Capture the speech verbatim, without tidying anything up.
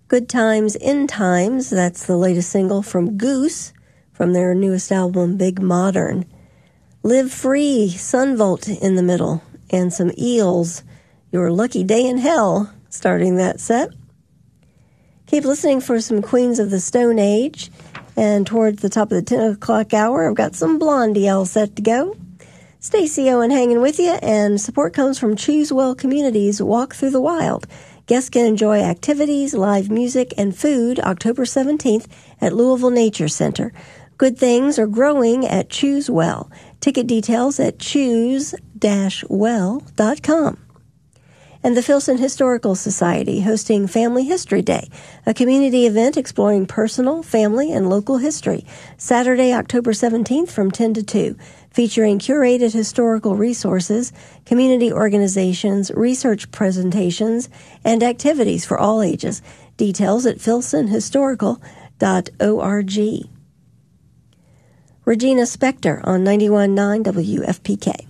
Good Times in Times, that's the latest single from Goose from their newest album, Big Modern. Live Free, Sunvolt in the middle, and some Eels, Your Lucky Day in Hell, starting that set. Keep listening for some Queens of the Stone Age, and towards the top of the ten o'clock hour, I've got some Blondie all set to go. Stacey Owen hanging with you, and support comes from Choose Well Communities Walk Through the Wild. Guests can enjoy activities, live music, and food October seventeenth at Louisville Nature Center. Good things are growing at Choose Well. Ticket details at choose dash well dot com. And the Filson Historical Society hosting Family History Day, a community event exploring personal, family, and local history. Saturday, October seventeenth from ten to two, featuring curated historical resources, community organizations, research presentations, and activities for all ages. Details at filson historical dot org. Regina Spektor on ninety-one point nine W F P K.